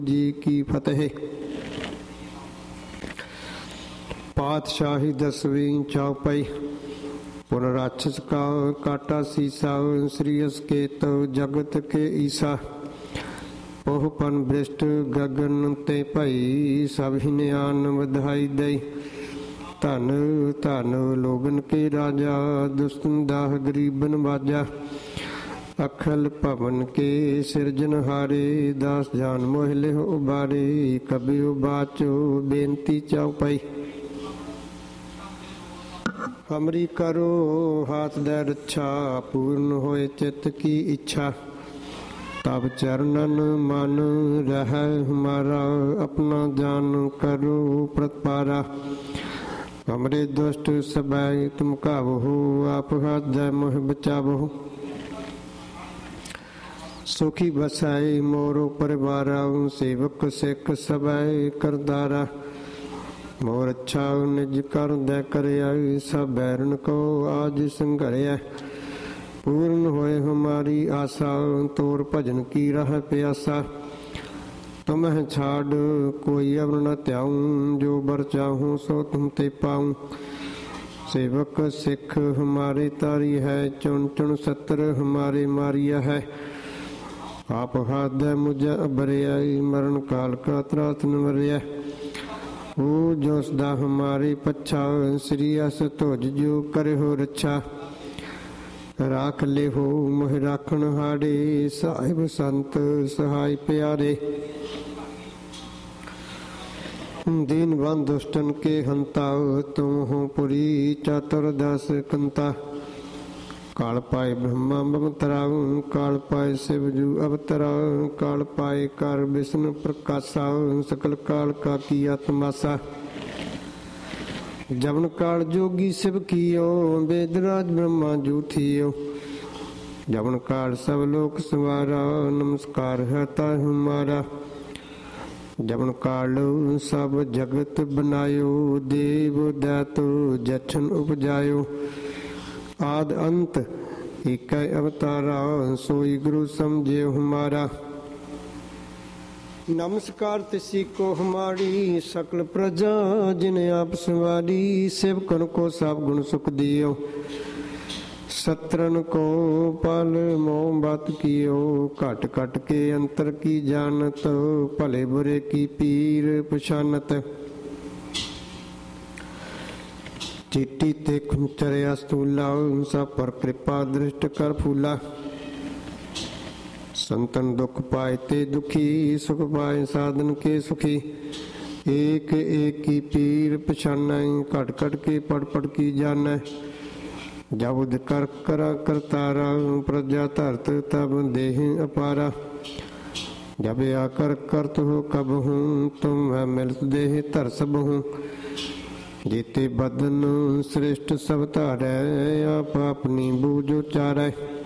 ਜੀ ਕੀ ਫਤਿਹ। ਪਾਤਸ਼ਾਹੀ 10ਵੀਂ ਚੌਪਈ। ਪੁਨਰਾਛਸ ਕਾ ਕਾਟਾ ਸੀਸਾ, ਸ੍ਰੀ ਅਸਕੇਤ ਜਗਤ ਕੇ ਈਸਾ। ਉਹ ਪਨ ਬ੍ਰਿਸ਼ਟ ਗਗਨ ਤੇ ਭਈ, ਸਭ ਹੀ ਨਿਆਨ ਵਧਾਈ ਦਈ। ਧਨ ਧਨ ਲੋਗਨ ਕੇ ਰਾਜਾ, ਦੁਸਤਨ ਦਾਹ ਗਰੀਬਨ ਬਾਜਾ। ਅਖਲ ਭਵਨ ਕੇ ਸਿਰਜਨਹਾਰੇ, ਦਾਸ ਜਾਨ ਮੋਹ ਲਿਹੁ ਉਬਾਰੇ। ਕਬਿਉ ਬਾਚੋ ਬੇਨਤੀ ਚਉਪਈ। ਹਮਰੀ ਕਰੋ ਹਾਥ ਦੈ ਰੱਛਾ, ਪੂਰਨ ਹੋਏ ਚਿਤ ਕੀ ਇੱਛਾ। ਤਬ ਚਰਨਨ ਮਨ ਰਹਿ ਹਮਾਰਾ, ਆਪਣਾ ਜਾਨ ਕਰੋ ਪ੍ਰਤਪਾਰਾ। ਹਮਰੇ ਦੁਸ਼ਟ ਸਬੈ ਤੁਮ ਕਾਵਹੁ, ਆਪ ਹਾਥ ਦੈ ਮੋਹ ਬਚਾਵਹੁ। ਸੁਖੀ ਬਸੈ ਮੋਰੋ ਪਰਿਵਾਰਾ, ਸੇਵਕ ਸਿੱਖ ਸਬੈ ਕਰਤਾਰਾ। ਮੋਰ ਅੱਛਾ ਨਿਜ ਕਰ ਦੈ ਕਰਿਆ, ਸਭ ਬੈਰਨ ਕੋ ਆਜ ਸੰਘਰਿਆ। ਪੂਰਨ ਹੋਏ ਹਮਾਰੀ ਆਸਾ, ਤੋਰ ਭਜਨ ਕੀ ਰਹਿ ਪਿਆਸਾ। ਤੁਮਹਿ ਛਾੜ ਕੋਈ ਅਵਰ ਨ ਧਿਆਉ, ਜੋ ਬਰ ਚਾਹੂੰ ਸੋ ਤੁਮ ਤੇ ਪਾਉ। ਸੇਵਕ ਸਿੱਖ ਹਮਾਰੇ ਤਾਰੀ ਹੈ, ਚੁਣ ਚੁਣ ਸੱਤਰ ਹਮਾਰੇ ਮਾਰਿਆ ਹੈ। ਆਪ ਹਾਥ ਦੈ ਮੁਝੈ ਅਬਰਿਆ, ਮਰਨ ਕਾਲ ਕਾ ਤਰਾਸ ਨ ਵਰਿਆ। ਉਹ ਜੋ ਸਦਾ ਹਮਾਰੇ ਪੱਛਾ, ਸ੍ਰੀ ਅਸ ਧੁਜ ਜੋ ਕਰਿਓ ਰੱਛਾ। ਰਾਖ ਲਿਹੋ ਮੋਹ ਰਾਖਣ ਹਾਰੇ, ਸਾਹਿਬ ਸੰਤ ਸਹਾਇ ਪਿਆਰੇ। ਦੀਨ ਬੰਧ ਦੁਸ਼ਟਨ ਕੇ ਹੰਤਾ, ਤੁਮ ਹੋ ਪੁਰੀ ਚਾਤੁਰ ਦਸ ਕੰਤਾ। ਕਾਲ ਪਾਏ ਬ੍ਰਹਮਾ ਬਮਤਰਾ, ਕਾਲ ਪਾਏ ਸਿਵ ਜੂ ਅਵਤਰਾ। ਕਾਲ ਪਾਏ ਕਰ ਵਿਸ਼ਨ ਪ੍ਰਕਾਸ਼ਾ, ਸਕਲ ਕਾਲ ਕਾ ਕੀਆ ਤਮਾਸਾ। ਜਵਨ ਕਾਲ ਜੋਗੀ ਸਿਵ ਕੀਓ, ਵੇਦ ਰਾਜ ਬ੍ਰਹਮਾ ਜੂ ਥੀਓ। ਜਵਨ ਕਾਲ ਸਭ ਲੋਕ ਸਵਾਰਾ, ਨਮਸਕਾਰ ਹੈ ਤਾ ਹਮਾਰਾ। ਜਵਨ ਕਾਲ ਸਭ ਜਗਤ ਬਨਾਇਓ, ਦੇਵ ਦੈਤੋ ਜਛਨ ਉਪਜਾਇਓ। ਆਦ ਅੰਤ ਏਕੈ ਅਵਤਾਰਾ, ਸੋਈ ਗੁਰੂ ਸਮਝਿਓ ਹਮਾਰਾ। ਨਮਸਕਾਰ ਤਿਸੀ ਕੋ ਹਮਾਰੀ, ਸਕਲ ਪ੍ਰਜਾ ਜਿਨ ਆਪ ਸੰਵਾਰੀ। ਸੇਵਕਨ ਕੋ ਸਭ ਗੁਣ ਸੁਖ ਦਿਓ, ਸਤਰਨ ਕੋ ਪਲ ਮੋਹ ਬਤ ਕੀਓ। ਘਟ ਘਟ ਕੇ ਅੰਤਰ ਕੀ ਜਾਣਤ, ਭਲੇ ਬੁਰੇ ਕੀ ਪੀਰ ਪਛਾਨਤ। ਚੀਟੀ ਤੇ ਖੁੰਚਰਿਆ ਸਤੂਲਾ, ਸਭ ਪਰ ਕਿਰਪਾ ਦ੍ਰਿਸ਼ਟ ਕਰ ਫੂਲਾ। ਸੰਤਨ ਦੁਖ ਪਾਏ ਤੇ ਦੁਖੀ, ਸੁਖ ਪਾਏ ਸਾਧਨ ਕੇ ਸੁਖੀ। ਏਕ ਏਕ ਕੀ ਪੀਰ ਪਛਾਨੈ, ਘਟ ਘਟ ਕੇ ਪੜ ਪੜ ਕੀ ਜਾਣੈ। ਜਬੁਦ ਕਰ ਕਰਾ ਕਰਤਾਰਾ, ਪ੍ਰਜਾ ਧਰਤ ਤਬ ਦੇਹ ਅਪਾਰਾ। ਜਬ ਆ ਕਰ ਕਰਤ ਹੋ ਕਬਹੂੰ, ਤੁਮ ਹੈ ਮਿਲਤ ਦੇਹ ਧਰ ਸਬਹੂੰ। ਜੀਤੇ ਬਦਨ ਸ੍ਰਿਸ਼ਟ ਸਭ ਧਾਰੈ, ਆਪ ਆਪਣੀ ਬੂਝ ਉਚਾਰੈ।